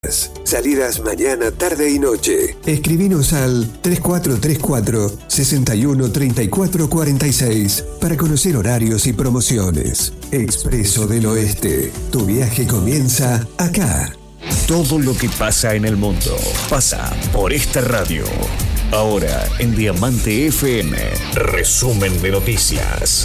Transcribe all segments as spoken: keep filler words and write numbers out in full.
Salidas mañana, tarde y noche. Escribinos al tres cuatro tres cuatro, seis uno tres cuatro cuatro seis para conocer horarios y promociones. Expreso del Oeste. Tu viaje comienza acá. Todo lo que pasa en el mundo pasa por esta radio. Ahora en Diamante F M. Resumen de noticias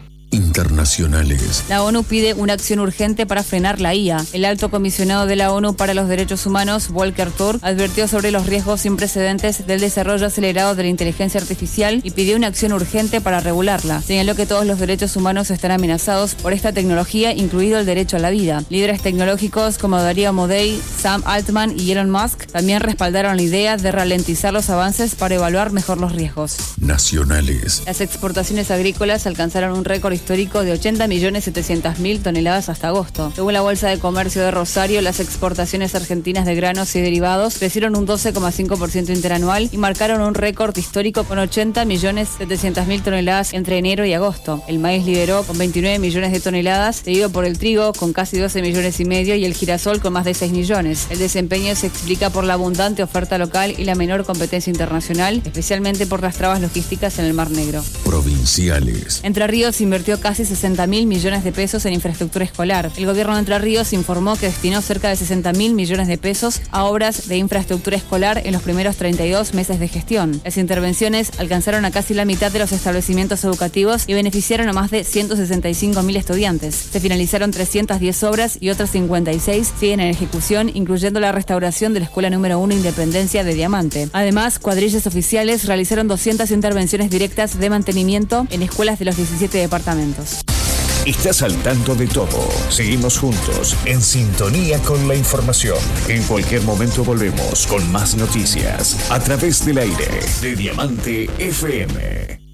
internacionales. La ONU pide una acción urgente para frenar la I A. El alto comisionado de la ONU para los Derechos Humanos, Volker Turk, advirtió sobre los riesgos sin precedentes del desarrollo acelerado de la inteligencia artificial y pidió una acción urgente para regularla. Señaló que todos los derechos humanos están amenazados por esta tecnología, incluido el derecho a la vida. Líderes tecnológicos como Darío Amodei, Sam Altman y Elon Musk también respaldaron la idea de ralentizar los avances para evaluar mejor los riesgos. Nacionales. Las exportaciones agrícolas alcanzaron un récord histórico de ochenta millones setecientos mil toneladas hasta agosto. Según la Bolsa de Comercio de Rosario, las exportaciones argentinas de granos y derivados crecieron un doce coma cinco por ciento interanual y marcaron un récord histórico con ochenta millones setecientos mil toneladas entre enero y agosto. El maíz lideró con veintinueve millones de toneladas, seguido por el trigo con casi doce millones y medio y el girasol con más de seis millones. El desempeño se explica por la abundante oferta local y la menor competencia internacional, especialmente por las trabas logísticas en el Mar Negro. Provinciales. Entre Ríos invirtió casi sesenta mil millones de pesos en infraestructura escolar. El gobierno de Entre Ríos informó que destinó cerca de sesenta mil millones de pesos a obras de infraestructura escolar en los primeros treinta y dos meses de gestión. Las intervenciones alcanzaron a casi la mitad de los establecimientos educativos y beneficiaron a más de ciento sesenta y cinco mil estudiantes. Se finalizaron trescientas diez obras y otras cincuenta y seis siguen en ejecución, incluyendo la restauración de la escuela número uno Independencia de Diamante. Además, cuadrillas oficiales realizaron doscientas intervenciones directas de mantenimiento en escuelas de los diecisiete departamentos. Estás al tanto de todo. Seguimos juntos, en sintonía con la información. En cualquier momento volvemos con más noticias a través del aire de Diamante F M.